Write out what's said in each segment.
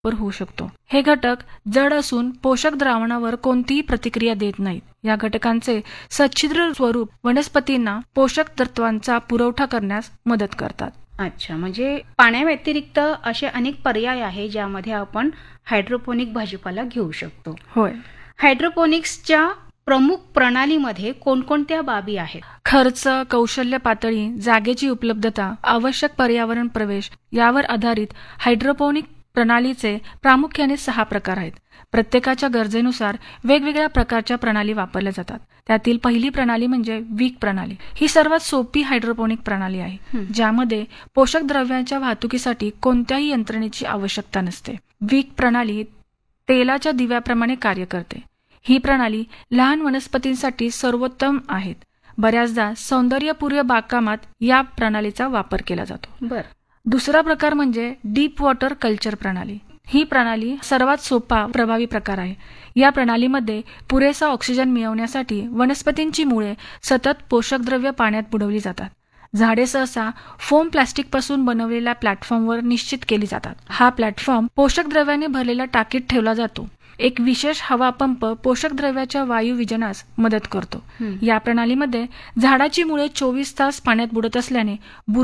होऊ शकतो. हे घटक जड असून पोषक द्रावणावर कोणतीही प्रतिक्रिया देत नाहीत. या घटकांचे सच्छिद्र स्वरूप वनस्पतींना पोषक तत्वांचा पुरवठा करण्यास मदत करतात. अच्छा, म्हणजे पाण्याव्यतिरिक्त असे अनेक पर्याय आहे ज्यामध्ये आपण हायड्रोपोनिक भाजीपाला घेऊ शकतो. होय. हायड्रोपोनिक्सच्या प्रमुख प्रणालीमध्ये कोणकोणत्या बाबी आहेत? खर्च, कौशल्य पातळी, जागेची उपलब्धता, आवश्यक पर्यावरण प्रवेश यावर आधारित हायड्रोपोनिक प्रणालीचे प्रामुख्याने 6 प्रकार आहेत. प्रत्येकाच्या गरजेनुसार वेगवेगळ्या प्रकारच्या प्रणाली वापरल्या जातात. त्यातील पहिली प्रणाली म्हणजे वीक प्रणाली. ही सर्वात सोपी हायड्रोपोनिक प्रणाली आहे, ज्यामध्ये पोषक द्रव्यांच्या वाहतुकीसाठी कोणत्याही यंत्रणेची आवश्यकता नसते. वीक प्रणाली तेलाच्या दिव्याप्रमाणे कार्य करते. ही प्रणाली लहान वनस्पतींसाठी सर्वोत्तम आहेत. बऱ्याचदा सौंदर्यपूर्व बागकामात या प्रणालीचा वापर केला जातो. दुसरा प्रकार म्हणजे डीप वॉटर कल्चर प्रणाली. ही प्रणाली सर्वात सोपा प्रभावी प्रकार आहे. या प्रणालीमध्ये पुरेसा ऑक्सिजन मिळवण्यासाठी वनस्पतींची मुळे सतत पोषक द्रव्य पाण्यात बुडवली जातात. झाडे सहसा फोम प्लास्टिक पासून बनवलेल्या प्लॅटफॉर्मवर निश्चित केली जातात. हा प्लॅटफॉर्म पोषक द्रव्याने भरलेल्या टाकीत ठेवला जातो. एक विशेष हवा पंप पोषक द्रव्याच्या वायू विजनास मदत करतो. या प्रणालीमध्ये झाडाची मुळे 24 तास पाण्यात बुडत असल्याने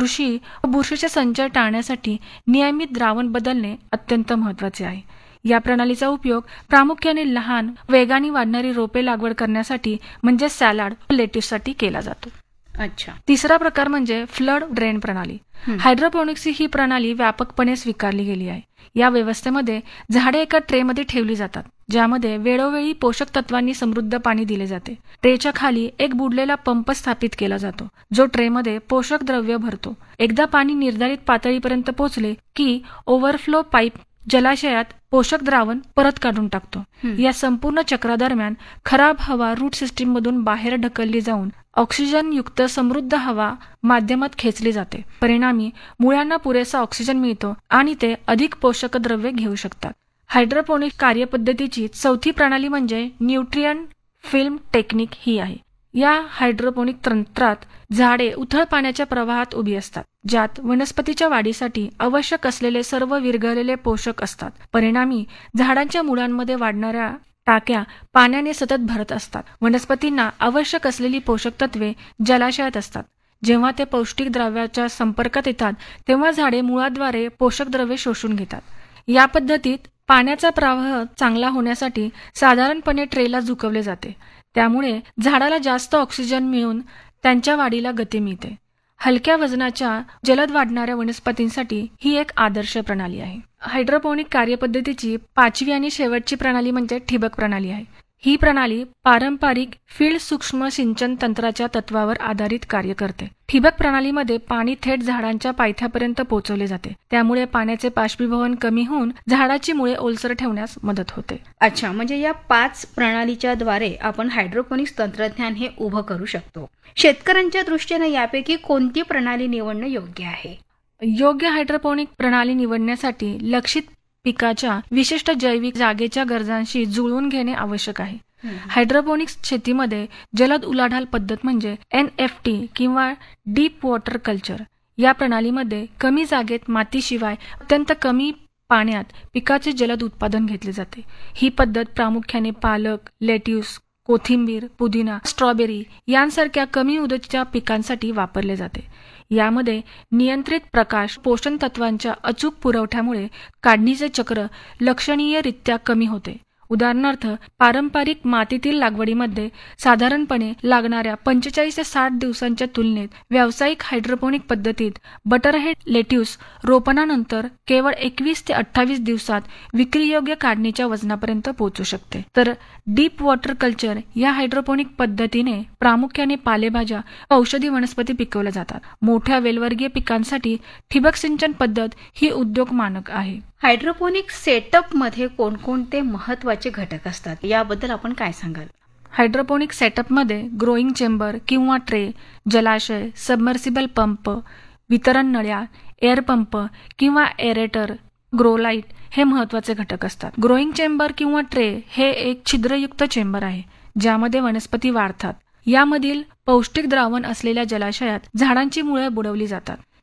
बुरशीचे संचय टाळण्यासाठी नियमित द्रावण बदलणे अत्यंत महत्वाचे आहे. या प्रणालीचा उपयोग प्रामुख्याने लहान, वेगाने वाढणारी रोपे लागवड करण्यासाठी म्हणजे सॅलड लेट्युससाठी केला जातो. अच्छा. तिसरा प्रकार म्हणजे फ्लड ड्रेन प्रणाली. हायड्रोपोनिक्स ही प्रणाली व्यापकपणे स्वीकारली गेली आहे. या व्यवस्थेमध्ये झाडे एका ट्रेमध्ये ठेवली जातात, ज्यामध्ये वेळोवेळी पोषक तत्वांनी समृद्ध पाणी दिले जाते. ट्रेच्या खाली एक बुडलेला पंप स्थापित केला जातो, जो ट्रेमध्ये पोषक द्रव्य भरतो. एकदा पाणी निर्धारित पातळीपर्यंत पोहोचले की ओव्हरफ्लो पाईप जलाशयात पोषक द्रावण परत काढून टाकतो. या संपूर्ण चक्रादरम्यान खराब हवा रूट सिस्टीम मधून बाहेर ढकलली जाऊन ऑक्सिजन युक्त समृद्ध हवा माध्यमात खेचली जाते. परिणामी मुळांना पुरेसा ऑक्सिजन मिळतो आणि ते अधिक पोषक द्रव्ये घेऊ शकतात. हायड्रोपोनिक कार्यपद्धतीची चौथी प्रणाली म्हणजे न्यूट्रिएंट फिल्म टेक्निक ही आहे. या हायड्रोपोनिक तंत्रात झाडे उथळ पाण्याच्या प्रवाहात उभी असतात, ज्यात वनस्पतीच्या वाढीसाठी आवश्यक असलेले सर्व विरघळलेले पोषक असतात. परिणामी झाडांच्या मुळांमध्ये वाढणाऱ्या टाक्या पाण्याने सतत भरत असतात. वनस्पतींना आवश्यक असलेली पोषक तत्वे जलाशयात असतात. जेव्हा ते पौष्टिक द्रव्याच्या संपर्कात येतात तेव्हा झाडे मुळाद्वारे पोषक द्रव्ये शोषून घेतात. या पद्धतीत पाण्याचा प्रवाह चांगला होण्यासाठी साधारणपणे ट्रेला झुकवले जाते. त्यामुळे झाडाला जास्त ऑक्सिजन मिळून त्यांच्या वाढीला गती मिळते. हलक्या वजनाच्या जलद वाढणाऱ्या वनस्पतींसाठी ही एक आदर्श प्रणाली आहे. हायड्रोपोनिक कार्यपद्धतीची 5वी आणि शेवटची प्रणाली म्हणजे ठिबक प्रणाली आहे. ही प्रणाली पारंपरिक फील्ड सूक्ष्म सिंचन तंत्राच्या तत्वावर आधारित कार्य करते. ठिबक प्रणालीमध्ये पाणी थेट झाडांच्या पायथ्यापर्यंत पोहोचवले जाते. त्यामुळे पाण्याचे बाष्पीभवन कमी होऊन झाडाची मुळे ओलसर ठेवण्यास मदत होते. अच्छा, म्हणजे या 5 प्रणालीच्या द्वारे आपण हायड्रोपोनिक्स तंत्रज्ञान हे उभं करू शकतो. शेतकऱ्यांच्या दृष्टीने यापैकी कोणती प्रणाली निवडणं योग्य आहे? योग्य हायड्रोपोनिक प्रणाली निवडण्यासाठी लक्षित पिकाच्या विशिष्ट जैविक जागेच्या गरजांशी जुळवून घेणे आवश्यक आहे. हायड्रोपोनिक्स शेतीमध्ये जलद उलाढाल पद्धत म्हणजे NFT किंवा डीप वॉटर कल्चर. या प्रणालीमध्ये कमी जागेत मातीशिवाय अत्यंत कमी पाण्यात पिकाचे जलद उत्पादन घेतले जाते. ही पद्धत प्रामुख्याने पालक, लेट्युस, कोथिंबीर, पुदिना, स्ट्रॉबेरी यांसारख्या कमी मुदतीच्या पिकांसाठी वापरले जाते. यामध्ये नियंत्रित प्रकाश पोषण तत्वांच्या अचूक पुरवठ्यामुळे काढणीचे चक्र लक्षणीयरित्या कमी होते. उदाहरणार्थ, पारंपरिक मातीतील लागवडीमध्ये साधारणपणे लागणाऱ्या 45 ते 60 दिवसांच्या तुलनेत व्यावसायिक हायड्रोपोनिक पद्धतीत बटरहेड लेट्युस रोपणानंतर केवळ 21 ते 28 दिवसात विक्रीयोग्य काढणीच्या वजनापर्यंत पोहोचू शकते. तर डीप वॉटर कल्चर या हायड्रोपोनिक पद्धतीने प्रामुख्याने पालेभाज्या, औषधी वनस्पती पिकवल्या जातात. मोठ्या वेलवर्गीय पिकांसाठी ठिबक सिंचन पद्धत ही उद्योग मानक आहे. हायड्रोपोनिक सेटअप मध्ये कोणकोणते महत्त्वाचे घटक असतात, याबद्दल आपण काय सांगाल? हायड्रोपोनिक सेटअपमध्ये ग्रोईंग चेंबर किंवा ट्रे, जलाशय, सबमर्सिबल पंप, वितरण नळ्या, एअर पंप किंवा एरेटर, ग्रोलाइट हे महत्त्वाचे घटक असतात. ग्रोईंग चेंबर किंवा ट्रे हे एक छिद्रयुक्त चेंबर आहे, ज्यामध्ये वनस्पती वाढतात. यामधील पौष्टिक द्रावण असलेल्या जलाशयात झाडांची मुळे बुडवली जातात.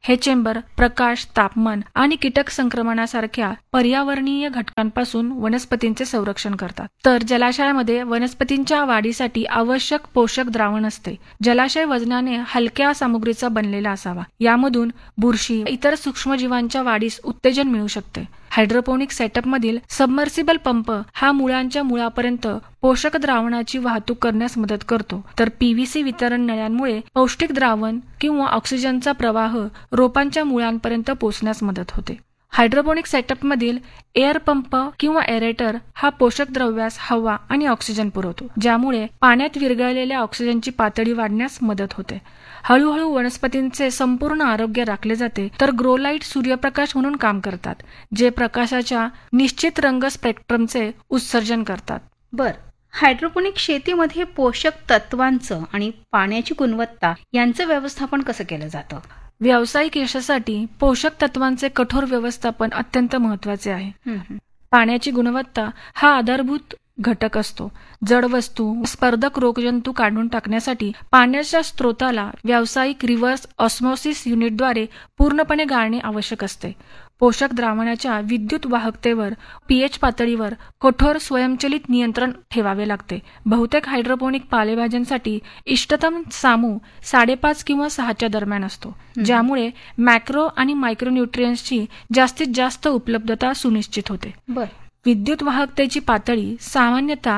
हे चेंबर प्रकाश, तापमान आणि कीटक संक्रमणासारख्या पर्यावरणीय घटकांपासून वनस्पतींचे संरक्षण करतात. तर जलाशयामध्ये वनस्पतींच्या वाढीसाठी आवश्यक पोषक द्रावण असते. जलाशय वजनाने हलक्या सामुग्रीचा बनलेला असावा. यामधून बुरशी, इतर सूक्ष्मजीवांच्या वाढीस उत्तेजन मिळू शकते. हायड्रोपोनिक सेटअपमधील सबमर्सिबल पंप हा मुळांच्या मुळापर्यंत पोषक द्रावणाची वाहतूक करण्यास मदत करतो. तर पीव्हीसी वितरण नळ्यांमुळे पौष्टिक द्रावण किंवा ऑक्सिजनचा प्रवाह रोपांच्या मुळांपर्यंत पोहोचण्यास मदत होते. हायड्रोपोनिक सेटअपमधील एअर पंप किंवा एरेटर हा पोषक द्रव्यास हवा आणि ऑक्सिजन पुरवतो, ज्यामुळे पाण्यात विरघळलेल्या ऑक्सिजनची पातळी वाढण्यास मदत होते. हळूहळू वनस्पतींचे संपूर्ण आरोग्य राखले जाते. तर ग्रो लाईट सूर्यप्रकाश म्हणून काम करतात, जे प्रकाशाच्या निश्चित रंग स्पेक्ट्रमचे उत्सर्जन करतात. हायड्रोपोनिक शेतीमध्ये पोषक तत्वांचं आणि पाण्याची गुणवत्ता यांचं व्यवस्थापन कसं केलं जातं? व्यावसायिक यशासाठी पोषक तत्वांचे कठोर व्यवस्थापन अत्यंत महत्वाचे आहे. पाण्याची गुणवत्ता हा आधारभूत घटक असतो. जड वस्तू, स्पर्धक रोगजंतू काढून टाकण्यासाठी पाण्याच्या स्रोताला व्यावसायिक रिव्हर्स ऑस्मोसिस युनिटद्वारे पूर्णपणे गाळणे आवश्यक असते. पोषक द्रावणाच्या विद्युत वाहकतेवर, पीएच पातळीवर कठोर स्वयंचलित नियंत्रण ठेवावे लागते. बहुतेक हायड्रोपोनिक पालेभाज्यांसाठी इष्टतम सामू 5.5 किंवा 6च्या दरम्यान असतो, ज्यामुळे मॅक्रो आणि मायक्रोन्यूट्रियन्सची जास्तीत जास्त उपलब्धता सुनिश्चित होते. विद्युत वाहकतेची पातळी सामान्यतः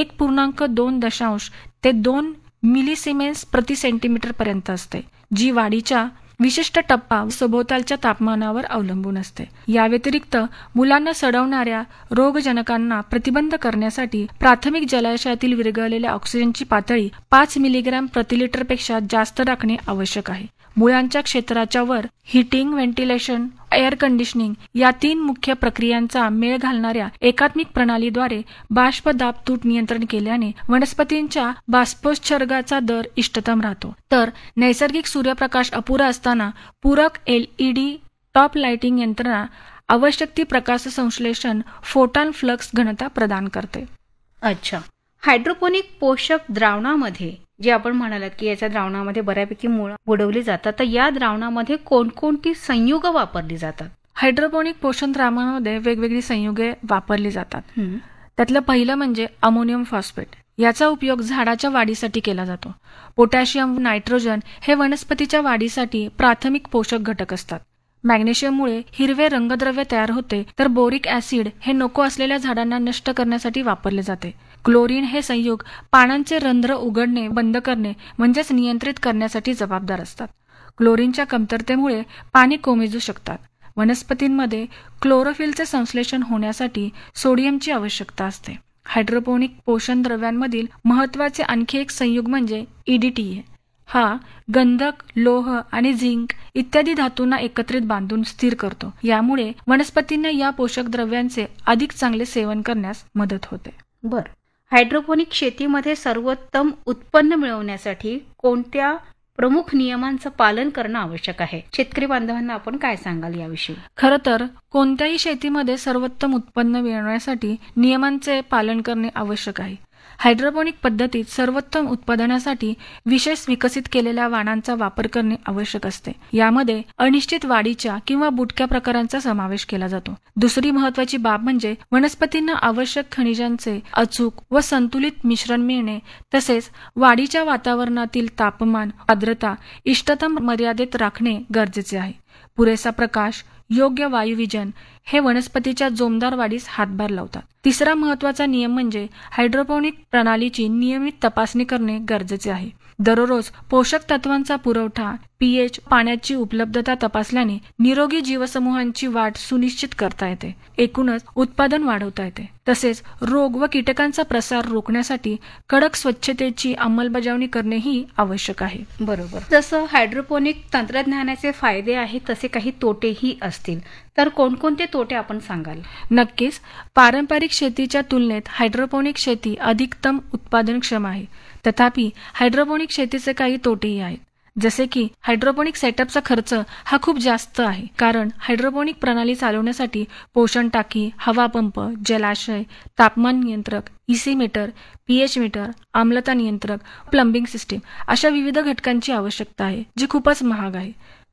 1.2 ते 2 मिलीसिमेन्स प्रति सेंटीमीटर पर्यंत असते, जी वाढीच्या विशिष्ट टप्पा सभोवतालच्या तापमानावर अवलंबून असते. या व्यतिरिक्त मुलांना सडवणाऱ्या रोगजनकांना प्रतिबंध करण्यासाठी प्राथमिक जलाशयातील विरघळलेल्या ऑक्सिजनची पातळी 5 मिलीग्रॅम प्रति लिटर पेक्षा जास्त राखणे आवश्यक आहे. मुळांच्या क्षेत्राच्या वर हीटिंग, व्हेंटिलेशन, एअर कंडिशनिंग या 3 मुख्य प्रक्रियांचा मेळ घालणाऱ्या एकात्मिक प्रणालीद्वारे बाष्प दाब तूट नियंत्रण केल्याने वनस्पतींच्या बाष्पोत्सर्गाचा दर इष्टतम राहतो. तर नैसर्गिक सूर्यप्रकाश अपुरा असताना पूरक एलईडी टॉप लाइटिंग यंत्रणा आवश्यक ती प्रकाश संश्लेषण फोटॉन फ्लक्स घनता प्रदान करते. अच्छा, हायड्रोपोनिक पोषक द्रावणामध्ये जे आपण म्हणालात की याच्या द्रावणामध्ये बऱ्यापैकी मुळं बुडवली जातात, तर या द्रावणामध्ये कोणकोणती संयुग वापरली जातात? हायड्रोपोनिक पोषण द्रावणामध्ये वेगवेगळी संयुगे वापरली जातात. त्यातलं पहिलं म्हणजे अमोनियम फॉस्फेट. याचा उपयोग झाडाच्या वाढीसाठी केला जातो. पोटॅशियम, नायट्रोजन हे वनस्पतीच्या वाढीसाठी प्राथमिक पोषक घटक असतात. मॅग्नेशियममुळे हिरवे रंगद्रव्य तयार होते, तर बोरिक ऍसिड हे नको असलेल्या झाडांना नष्ट करण्यासाठी वापरले जाते. क्लोरीन हे संयुग पानांचे रंध्र उघडणे, बंद करणे म्हणजेच नियंत्रित करण्यासाठी जबाबदार असतात. क्लोरीनच्या कमतरतेमुळे पाने कोमेजू शकतात. वनस्पतींमध्ये क्लोरोफिलचे संश्लेषण होण्यासाठी सोडियमची आवश्यकता असते. हायड्रोपोनिक पोषण द्रव्यांमधील महत्वाचे आणखी एक संयुग म्हणजे ईडीटीए. हा गंधक, लोह आणि झिंक इत्यादी धातूंना एकत्रित बांधून स्थिर करतो. यामुळे वनस्पतींना या पोषक द्रव्यांचे अधिक चांगले सेवन करण्यास मदत होते. हायड्रोपोनिक शेतीमध्ये सर्वोत्तम उत्पन्न मिळवण्यासाठी कोणत्या प्रमुख नियमांचं पालन करणं आवश्यक आहे? शेतकरी बांधवांना आपण काय सांगाल याविषयी? खरं तर कोणत्याही शेतीमध्ये सर्वोत्तम उत्पन्न मिळवण्यासाठी नियमांचे पालन करणे आवश्यक आहे. हायड्रोपोनिक पद्धतीत सर्वोत्तम उत्पादनासाठी विशेष विकसित केलेल्या वाणांचा वापर करणे आवश्यक असते. यामध्ये अनिश्चित वाढीच्या किंवा बुटक्या प्रकारांचा समावेश केला जातो. दुसरी महत्वाची बाब म्हणजे वनस्पतींना आवश्यक खनिजांचे अचूक व संतुलित मिश्रण मिळणे, तसेच वाढीच्या वातावरणातील तापमान, आर्द्रता इष्टतम मर्यादेत राखणे गरजेचे आहे. पुरेसा प्रकाश, योग्य वायुविजन हे वनस्पतीच्या जोमदार वाढीस हातभार लावतात. तिसरा महत्वाचा नियम म्हणजे हायड्रोपोनिक प्रणालीची नियमित तपासणी करणे गरजेचे आहे. दररोज पोषक तत्वांचा पुरवठा, पीएच, पाण्याची उपलब्धता तपासल्याने निरोगी जीवसमूहांची वाढ सुनिश्चित करता येते. एकूणच उत्पादन वाढवता येते. तसेच रोग व कीटकांचा प्रसार रोखण्यासाठी कडक स्वच्छतेची अंमलबजावणी करणेही आवश्यक आहे. बरोबर. जसं हायड्रोपोनिक तंत्रज्ञानाचे फायदे आहेत, तसे काही तोटेही असतील, तर कोणकोणते तोटे आपण सांगाल? नक्कीच. पारंपरिक शेतीच्या तुलनेत हायड्रोपोनिक शेती अधिकतम उत्पादनक्षम आहे. तथापि हायड्रोपोनिक शेतीचे काही तोटेही आहेत. जसे की हायड्रोपोनिक सेटअपचा खर्च हा खूप जास्त आहे, कारण हायड्रोपोनिक प्रणाली चालवण्यासाठी पोषण टाकी, हवा पंप, जलाशय, तापमान नियंत्रक, इसी मीटर, पीएच मीटर, आम्लता नियंत्रक, प्लंबिंग सिस्टीम अशा विविध घटकांची आवश्यकता आहे, जी खूपच महाग आहे.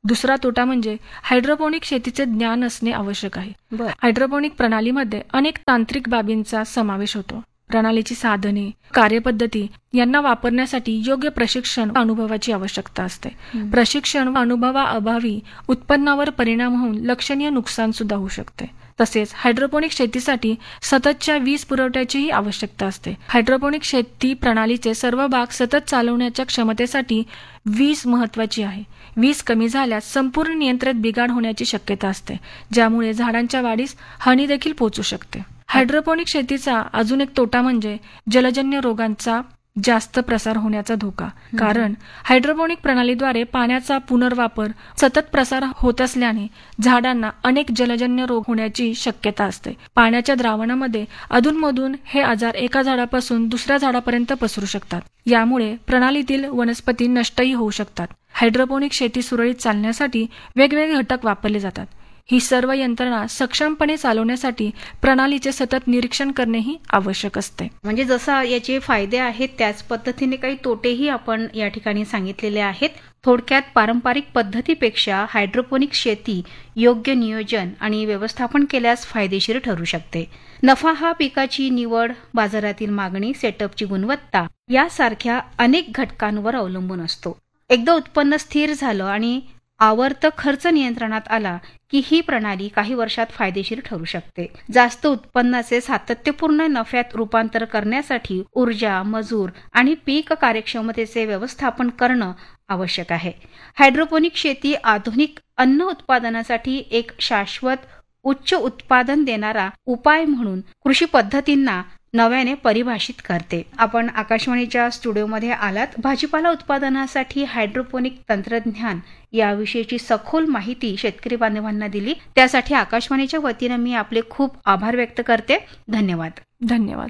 दुसरा तोटा म्हणजे हायड्रोपोनिक शेतीचे ज्ञान असणे आवश्यक आहे. बर हायड्रोपोनिक प्रणालीमध्ये अनेक तांत्रिक बाबींचा समावेश होतो. प्रणालीची साधने, कार्यपद्धती यांना वापरण्यासाठी योग्य प्रशिक्षण व अनुभवाची आवश्यकता असते. प्रशिक्षण व अनुभवाअभावी उत्पन्नावर परिणाम होऊन लक्षणीय नुकसान सुद्धा होऊ शकते. तसेच हायड्रोपोनिक शेतीसाठी सततच्या वीज पुरवठ्याचीही आवश्यकता असते. हायड्रोपोनिक शेती प्रणालीचे सर्व भाग सतत चालवण्याच्या क्षमतेसाठी वीज महत्वाची आहे. वीज कमी झाल्यास संपूर्ण नियंत्रित बिघाड होण्याची शक्यता असते, ज्यामुळे झाडांच्या वाढीस हानी देखील पोहोचू शकते. हायड्रोपोनिक शेतीचा अजून एक तोटा म्हणजे जलजन्य रोगांचा जास्त प्रसार होण्याचा धोका. कारण हायड्रोपोनिक प्रणालीद्वारे पाण्याचा पुनर्वापर सतत प्रसार होत असल्याने झाडांना अनेक जलजन्य रोग होण्याची शक्यता असते. पाण्याच्या द्रावणामध्ये अधूनमधून हे आजार एका झाडापासून दुसऱ्या झाडापर्यंत पसरू शकतात. यामुळे प्रणालीतील वनस्पती नष्टही होऊ शकतात. हायड्रोपोनिक शेती सुरळीत चालण्यासाठी वेगवेगळे घटक वापरले जातात. ही सर्व यंत्रणा सक्षमपणे चालवण्यासाठी प्रणालीचे सतत निरीक्षण करणेही आवश्यक असते. म्हणजे जसं याचे फायदे आहेत त्याच पद्धतीने काही तोटेही आपण या ठिकाणी सांगितलेले आहेत. थोडक्यात पारंपरिक पद्धतीपेक्षा हायड्रोपोनिक शेती योग्य नियोजन आणि व्यवस्थापन केल्यास फायदेशीर ठरू शकते. नफा हा पिकाची निवड, बाजारातील मागणी, सेटअपची गुणवत्ता यासारख्या अनेक घटकांवर अवलंबून असतो. एकदा उत्पन्न स्थिर झालं आणि आवर्त खर्च नियंत्रणात आला की ही प्रणाली काही वर्षात फायदेशीर ठरू शकते. जास्त उत्पन्नाचे सातत्यपूर्ण नफ्यात रूपांतर करण्यासाठी ऊर्जा, मजूर आणि पीक कार्यक्षमतेचे व्यवस्थापन करणं आवश्यक आहे. हायड्रोपोनिक शेती आधुनिक अन्न उत्पादनासाठी एक शाश्वत उच्च उत्पादन देणारा उपाय म्हणून कृषी पद्धतींना नव्याने परिभाषित करते. आपण आकाशवाणीच्या स्टुडिओमध्ये आलात. भाजीपाला उत्पादनासाठी हायड्रोपोनिक तंत्रज्ञान याविषयीची सखोल माहिती शेतकरी बांधवांना दिली. त्यासाठी आकाशवाणीच्या वतीनं मी आपले खूप आभार व्यक्त करते. धन्यवाद. धन्यवाद.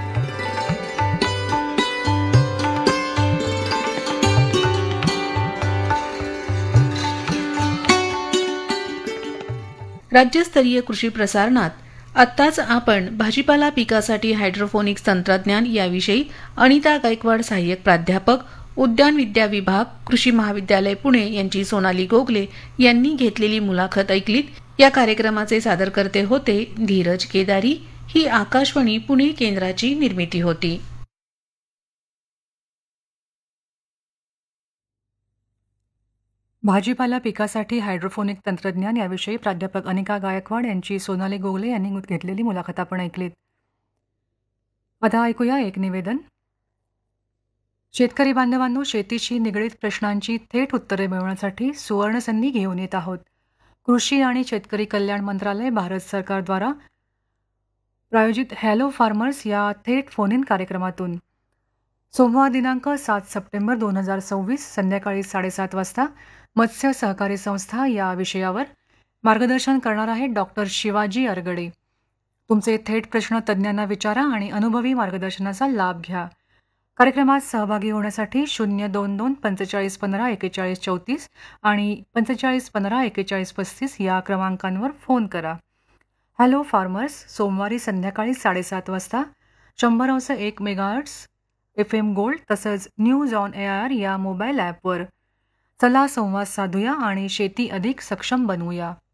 राज्यस्तरीय कृषी प्रसारणात आत्ताच आपण भाजीपाला पिकासाठी हायड्रोपोनिक्स तंत्रज्ञान याविषयी अनिता गायकवाड, सहाय्यक प्राध्यापक, उद्यान विद्या विभाग, कृषी महाविद्यालय पुणे यांची सोनाली गोगले यांनी घेतलेली मुलाखत ऐकलीत. या कार्यक्रमाचे सादरकर्ते होते धीरज केदारी. ही आकाशवाणी पुणे केंद्राची निर्मिती होती. भाजीपाला पिकासाठी हायड्रोपोनिक तंत्रज्ञान याविषयी प्राध्यापक अनिका गायकवाड यांची सोनाली गोगले यांनी घेतलेली मुलाखत आपण ऐकलीत. आता ऐकूया एक निवेदन. शेतकरी बांधवांनो, शेतीशी निगडीत प्रश्नांची थेट उत्तरे मिळवण्यासाठी सुवर्णसंधी घेऊन येत आहोत. कृषी आणि शेतकरी कल्याण मंत्रालय, भारत सरकारद्वारा प्रायोजित हॅलो फार्मर्स या थेट फोन इन कार्यक्रमातून सोमवार दिनांक 7 सप्टेंबर 2026 संध्याकाळी 7:30 वाजता मत्स्य सहकारी संस्था या विषयावर मार्गदर्शन करणार आहेत डॉक्टर शिवाजी अरगडे. तुमचे थेट प्रश्न तज्ज्ञांना विचारा आणि अनुभवी मार्गदर्शनाचा लाभ घ्या. कार्यक्रमात सहभागी होण्यासाठी 022 45 15 41 34 आणि 45 15 41 35 या क्रमांकांवर फोन करा. हॅलो फार्मर्स सोमवारी संध्याकाळी 7:30 वाजता 100.1 मेगाहर्ट्झ FM गोल्ड तसंच न्यूज ऑन AIR या मोबाईल ॲपवर. चला संवाद साधूया आणि शेती अधिक सक्षम बनवूया.